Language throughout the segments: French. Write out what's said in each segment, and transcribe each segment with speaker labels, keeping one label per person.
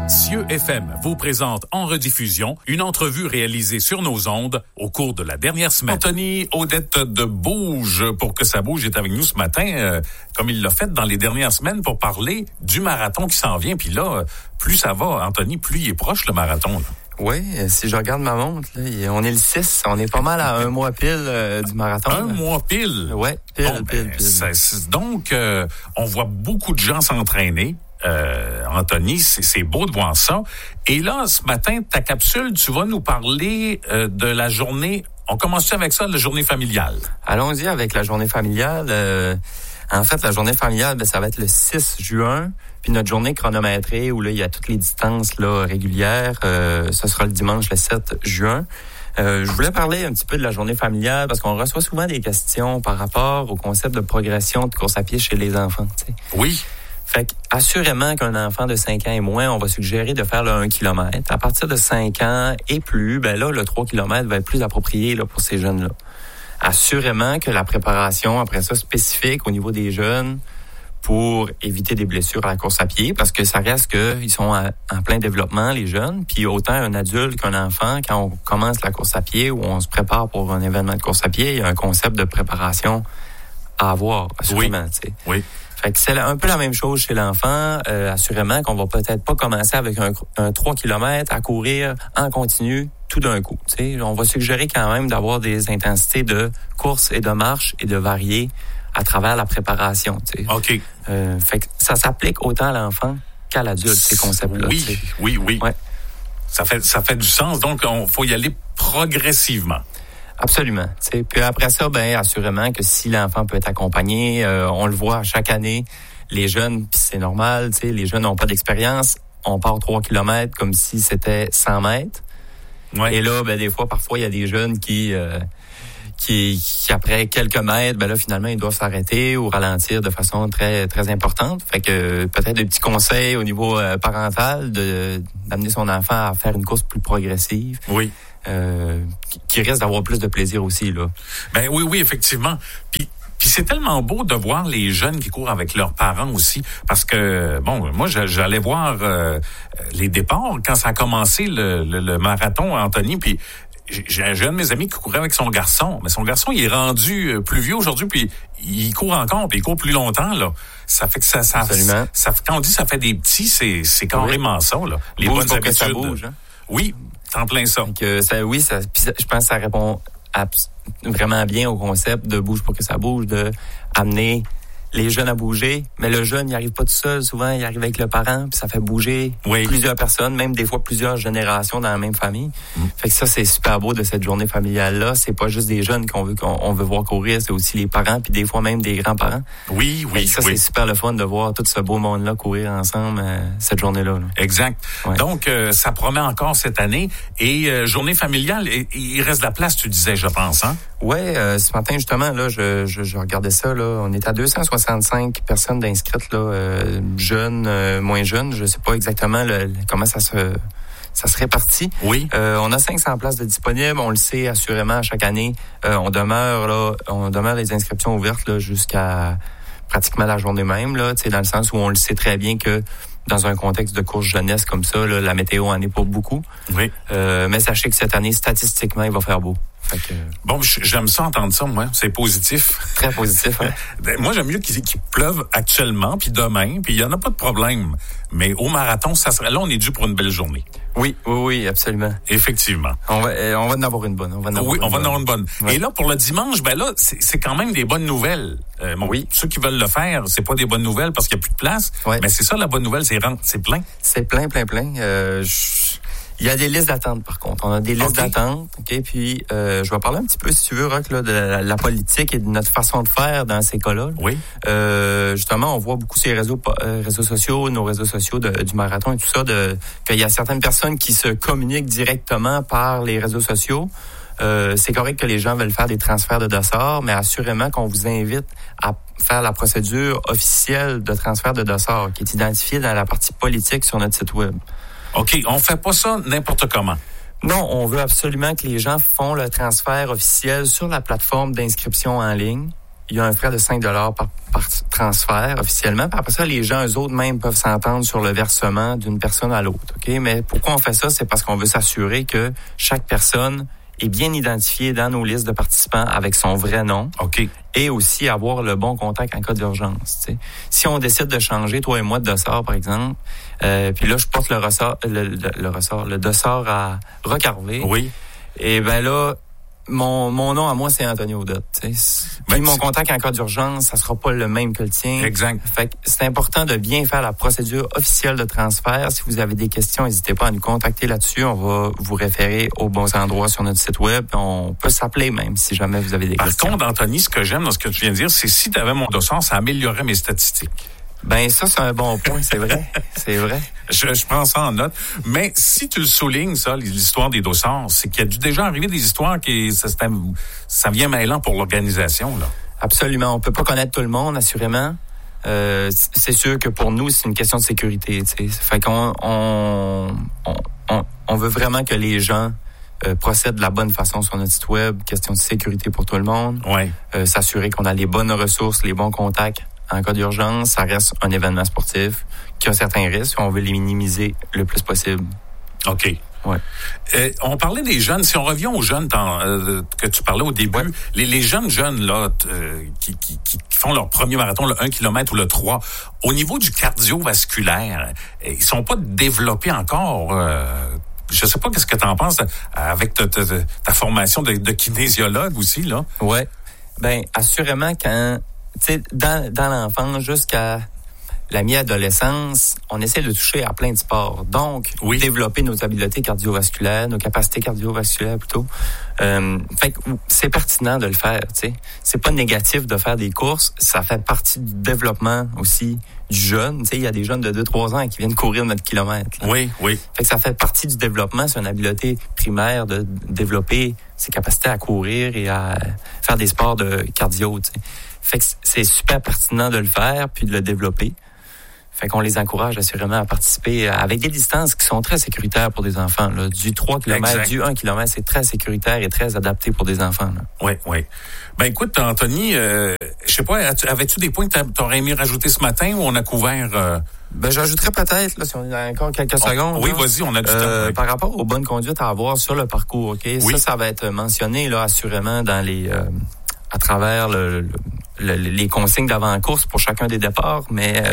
Speaker 1: Cieux FM vous présente en rediffusion une entrevue réalisée sur nos ondes au cours de la dernière semaine. Anthony Audette de Bouge pour que ça bouge est avec nous ce matin, comme il l'a fait dans les dernières semaines pour parler du marathon qui s'en vient. Puis là, plus ça va, Anthony, plus il est proche le marathon. Là.
Speaker 2: Oui, si je regarde ma montre, là, on est le 6, on est pas mal à un mois pile du marathon.
Speaker 1: Un mois pile?
Speaker 2: Oui, pile.
Speaker 1: Donc, on voit beaucoup de gens s'entraîner. Anthony, c'est beau de voir ça. Et là, ce matin, ta capsule, tu vas nous parler de la journée. On commence avec ça, la journée familiale?
Speaker 2: Allons-y avec la journée familiale. En fait, la journée familiale, ça va être le 6 juin. Puis notre journée chronométrée, où là, il y a toutes les distances là régulières, ce sera le dimanche le 7 juin. Je voulais parler un petit peu de la journée familiale parce qu'on reçoit souvent des questions par rapport au concept de progression de course à pied chez les enfants. T'sais.
Speaker 1: Oui.
Speaker 2: Fait assurément qu'un enfant de 5 ans et moins, on va suggérer de faire le 1 km. À partir de 5 ans et plus, là, le 3 km va être plus approprié là, pour ces jeunes-là. Assurément que la préparation, après ça, spécifique au niveau des jeunes pour éviter des blessures à la course à pied, parce que ça reste qu'ils sont en plein développement, les jeunes. Puis autant un adulte qu'un enfant, quand on commence la course à pied ou on se prépare pour un événement de course à pied, il y a un concept de préparation à avoir, assurément.
Speaker 1: Oui.
Speaker 2: Fait que c'est un peu la même chose chez l'enfant. Assurément qu'on va peut-être pas commencer avec un 3 km à courir en continu tout d'un coup. T'sais. On va suggérer quand même d'avoir des intensités de course et de marche et de varier à travers la préparation. T'sais.
Speaker 1: OK.
Speaker 2: Fait que ça s'applique autant à l'enfant qu'à l'adulte, ces concepts-là.
Speaker 1: Oui.
Speaker 2: Ouais.
Speaker 1: Ça fait du sens. Donc, il faut y aller progressivement.
Speaker 2: Absolument. T'sais. Puis après ça, assurément que si l'enfant peut être accompagné, on le voit chaque année, les jeunes, puis c'est normal, les jeunes n'ont pas d'expérience, on part 3 km comme si c'était 100 mètres. Ouais. Et là, des fois, parfois, il y a des jeunes qui après quelques mètres, là, finalement, ils doivent s'arrêter ou ralentir de façon très, très importante. Fait que peut-être des petits conseils au niveau parental d'amener son enfant à faire une course plus progressive.
Speaker 1: Oui.
Speaker 2: Qui risque d'avoir plus de plaisir aussi, là.
Speaker 1: Oui, effectivement. Puis c'est tellement beau de voir les jeunes qui courent avec leurs parents aussi, parce que, moi, j'allais voir les départs quand ça a commencé le marathon, Anthony, puis j'ai un de mes amis qui courait avec son garçon, mais son garçon, il est rendu plus vieux aujourd'hui, puis il court encore, puis il court plus longtemps, là. Ça fait que ça quand on dit ça fait des petits, c'est carrément ça, là. Les
Speaker 2: bouge
Speaker 1: bonnes
Speaker 2: pour
Speaker 1: habitudes.
Speaker 2: Que ça bouge, hein?
Speaker 1: Oui, en plein ça.
Speaker 2: Je pense que ça répond vraiment bien au concept de bouge pour que ça bouge, de amener les jeunes à bouger, mais le jeune, il arrive pas tout seul. Souvent, il arrive avec le parent, puis ça fait bouger plusieurs personnes, même des fois plusieurs générations dans la même famille. Fait que ça, c'est super beau de cette journée familiale-là. C'est pas juste des jeunes qu'on veut voir courir, c'est aussi les parents, puis des fois même des grands-parents.
Speaker 1: Oui.
Speaker 2: C'est super le fun de voir tout ce beau monde-là courir ensemble cette journée-là. Là.
Speaker 1: Exact. Ouais. Donc, ça promet encore cette année. Et journée familiale, il reste de la place, tu disais, je pense, hein?
Speaker 2: Oui, ce matin, justement, là, je regardais ça, là. On est à 265 personnes d'inscrites, là, jeunes, moins jeunes. Je sais pas exactement comment ça se répartit.
Speaker 1: Oui.
Speaker 2: On a 500 places de disponibles. On le sait assurément chaque année. On demeure les inscriptions ouvertes, là, jusqu'à pratiquement la journée même, là, dans le sens où on le sait très bien que dans un contexte de course jeunesse comme ça, là, la météo en est pas beaucoup.
Speaker 1: Oui.
Speaker 2: Mais sachez que cette année, statistiquement, il va faire beau. Fait que...
Speaker 1: Bon, j'aime ça entendre ça, moi. C'est positif.
Speaker 2: Très positif, hein?
Speaker 1: Moi, j'aime mieux qu'il pleuve actuellement, puis demain, puis il y en a pas de problème. Mais au marathon, là, on est dû pour une belle journée.
Speaker 2: Oui, absolument.
Speaker 1: Effectivement.
Speaker 2: On va en avoir une bonne. On va en
Speaker 1: avoir une bonne.
Speaker 2: Ouais.
Speaker 1: Et là, pour le dimanche, là, c'est quand même des bonnes nouvelles. Ceux qui veulent le faire, c'est pas des bonnes nouvelles parce qu'il y a plus de place.
Speaker 2: Ouais.
Speaker 1: Mais c'est ça, la bonne nouvelle, c'est plein.
Speaker 2: C'est plein. Il y a des listes d'attente, par contre. On a des listes d'attente. OK? Puis, je vais parler un petit peu, si tu veux, Roch, là, de la politique et de notre façon de faire dans ces cas-là.
Speaker 1: Oui.
Speaker 2: Justement, on voit beaucoup ces réseaux sociaux, nos réseaux sociaux du marathon et tout ça, qu'il y a certaines personnes qui se communiquent directement par les réseaux sociaux. C'est correct que les gens veulent faire des transferts de dossards, mais assurément qu'on vous invite à faire la procédure officielle de transfert de dossards qui est identifiée dans la partie politique sur notre site web.
Speaker 1: OK, on fait pas ça n'importe comment.
Speaker 2: Non, on veut absolument que les gens font le transfert officiel sur la plateforme d'inscription en ligne. il y a un frais de 5 $ par transfert officiellement. Puis après ça, les gens, eux autres, même peuvent s'entendre sur le versement d'une personne à l'autre. OK? Mais pourquoi on fait ça? C'est parce qu'on veut s'assurer que chaque personne est bien identifiée dans nos listes de participants avec son vrai nom.
Speaker 1: OK.
Speaker 2: Et aussi avoir le bon contact en cas d'urgence. T'sais. Si on décide de changer, toi et moi, de dossard, par exemple, puis là, je porte le dossard à Rocarvé.
Speaker 1: Oui.
Speaker 2: Et ben là, mon nom à moi, c'est Anthony Audotte. Puis mon contact en cas d'urgence, ça sera pas le même que le tien.
Speaker 1: Exact.
Speaker 2: Fait que c'est important de bien faire la procédure officielle de transfert. Si vous avez des questions, n'hésitez pas à nous contacter là-dessus. On va vous référer aux bons endroits sur notre site web. On peut s'appeler même si jamais vous avez des questions.
Speaker 1: Par contre, Anthony, ce que j'aime dans ce que tu viens de dire, c'est si tu avais mon dossard, ça améliorerait mes statistiques.
Speaker 2: Ben ça, c'est un bon point, c'est vrai. C'est vrai.
Speaker 1: Je prends ça en note. Mais si tu le soulignes, ça, l'histoire des dossards, c'est qu'il y a déjà arrivé des histoires qui ça vient mêlant pour l'organisation, là.
Speaker 2: Absolument. On peut pas connaître tout le monde, assurément. C'est sûr que pour nous, c'est une question de sécurité. T'sais. Fait qu'on on veut vraiment que les gens procèdent de la bonne façon sur notre site web. Question de sécurité pour tout le monde.
Speaker 1: Ouais.
Speaker 2: S'assurer qu'on a les bonnes ressources, les bons contacts. En cas d'urgence, ça reste un événement sportif qui a certains risques. On veut les minimiser le plus possible.
Speaker 1: OK.
Speaker 2: Ouais.
Speaker 1: On parlait des jeunes. Si on revient aux jeunes que tu parlais au début, les jeunes là qui font leur premier marathon, le 1 km ou le 3, au niveau du cardiovasculaire, ils sont pas développés encore. Je sais pas qu'est-ce que tu en penses avec ta formation de kinésiologue aussi, là.
Speaker 2: Ouais. Ben, assurément, quand... Tu sais, dans l'enfance jusqu'à la mi-adolescence, on essaie de toucher à plein de sports. Donc, développer nos habiletés cardiovasculaires, nos capacités cardiovasculaires plutôt. Fait que c'est pertinent de le faire, tu sais. C'est pas négatif de faire des courses. Ça fait partie du développement aussi du jeune. Tu sais, il y a des jeunes de 2-3 ans qui viennent courir notre kilomètre. Là.
Speaker 1: Oui.
Speaker 2: Fait que ça fait partie du développement. C'est une habileté primaire de développer ses capacités à courir et à faire des sports de cardio, tu sais. Fait que c'est super pertinent de le faire puis de le développer. Fait qu'on les encourage assurément à participer avec des distances qui sont très sécuritaires pour des enfants. Là. Du 3 km, du 1 km, c'est très sécuritaire et très adapté pour des enfants.
Speaker 1: Oui. Ben écoute, Anthony, je sais pas, avais-tu des points que t'aurais aimé rajouter ce matin ou on a couvert...
Speaker 2: Ben j'ajouterais peut-être, là, si on a encore quelques secondes.
Speaker 1: Oui, vas-y, on a du temps.
Speaker 2: Par rapport aux bonnes conduites à avoir sur le parcours, OK? Oui. Ça va être mentionné là assurément dans les... à travers les consignes d'avant-course pour chacun des départs, mais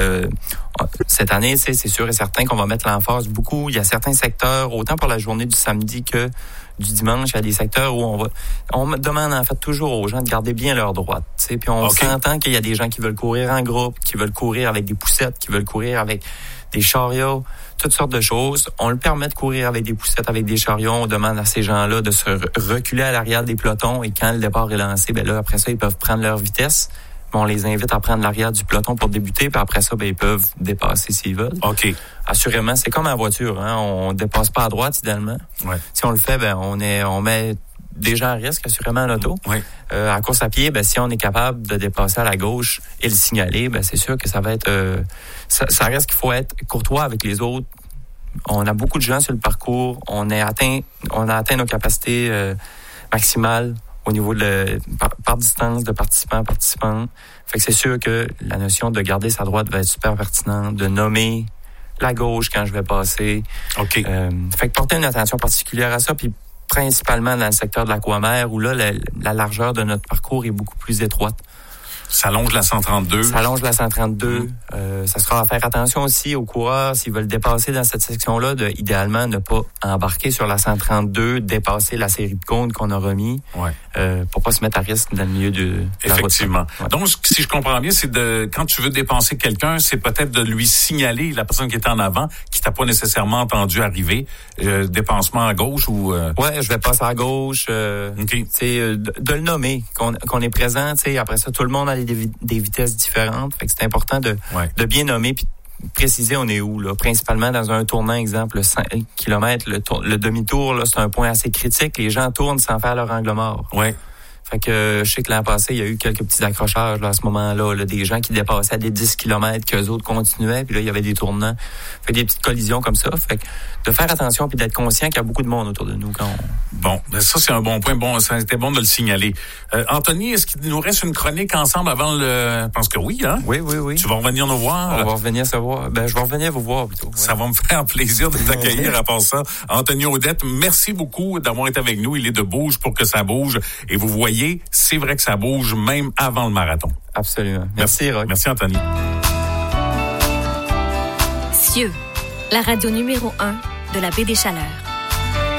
Speaker 2: cette année, c'est sûr et certain qu'on va mettre l'emphase beaucoup. Il y a certains secteurs, autant pour la journée du samedi que du dimanche, il y a des secteurs où on demande en fait toujours aux gens de garder bien leur droite. Puis on s'entend qu'il y a des gens qui veulent courir en groupe, qui veulent courir avec des poussettes, qui veulent courir avec des chariots, toutes sortes de choses. On le permet de courir avec des poussettes, avec des chariots. On demande à ces gens-là de se reculer à l'arrière des pelotons et quand le départ est lancé, ben là, après ça, ils peuvent prendre leur vitesse. On les invite à prendre l'arrière du peloton pour débuter, puis après ça, ben ils peuvent dépasser s'ils veulent.
Speaker 1: OK.
Speaker 2: Assurément, c'est comme en voiture, hein. On dépasse pas à droite, idéalement.
Speaker 1: Ouais.
Speaker 2: Si on le fait, ben on met des gens à risque, assurément, en auto.
Speaker 1: Oui.
Speaker 2: En course à pied, ben si on est capable de dépasser à la gauche et le signaler, ben c'est sûr que ça va être... ça reste qu'il faut être courtois avec les autres. On a beaucoup de gens sur le parcours. On a atteint nos capacités maximales au niveau par distance de participantes. Fait que c'est sûr que la notion de garder sa droite va être super pertinente, de nommer la gauche quand je vais passer.
Speaker 1: OK.
Speaker 2: Fait que porter une attention particulière à ça, puis principalement dans le secteur de l'Aquamer, où là, la largeur de notre parcours est beaucoup plus étroite.
Speaker 1: Ça longe la 132.
Speaker 2: Ça longe la 132. Ça sera à faire attention aussi aux coureurs, s'ils veulent dépasser dans cette section-là, de idéalement ne pas embarquer sur la 132, dépasser la série de cônes qu'on a remis, pour pas se mettre à risque dans le milieu de la route.
Speaker 1: Effectivement. Donc, si je comprends bien, c'est quand tu veux dépenser quelqu'un, c'est peut-être de lui signaler la personne qui est en avant, qui t'a pas nécessairement entendu arriver, dépensement à gauche ou...
Speaker 2: Ouais, je vais passer à gauche.
Speaker 1: Okay.
Speaker 2: De le nommer, qu'on est présent. Après ça, tout le monde a des vitesses différentes. Fait que c'est important de bien nommer puis préciser on est où, là. Principalement dans un tournant, exemple, le 5 km, le demi-tour, là, c'est un point assez critique. Les gens tournent sans faire leur angle mort.
Speaker 1: Ouais.
Speaker 2: Fait que je sais que l'an passé, il y a eu quelques petits accrochages là, à ce moment-là, là, des gens qui dépassaient des 10 km, qu'eux autres continuaient, puis là, il y avait des tournants. Fait des petites collisions comme ça. Fait que de faire attention puis d'être conscient qu'il y a beaucoup de monde autour de nous quand on...
Speaker 1: Bon, ça, c'est un bon point. Bon, ça a été bon de le signaler. Anthony, est-ce qu'il nous reste une chronique ensemble avant le... Je pense que oui, hein?
Speaker 2: Oui.
Speaker 1: Tu vas revenir nous voir?
Speaker 2: On va revenir se voir. Je vais revenir vous voir plutôt. Ouais.
Speaker 1: Ça va me faire plaisir de t'accueillir à part ça. Anthony Audette, merci beaucoup d'avoir été avec nous. Il est de Bouge pour que ça bouge. Et vous voyez, c'est vrai que ça bouge même avant le marathon.
Speaker 2: Absolument. Merci, Roch.
Speaker 1: Merci, Anthony.
Speaker 3: Cieux, la radio numéro 1 de la Baie des Chaleurs.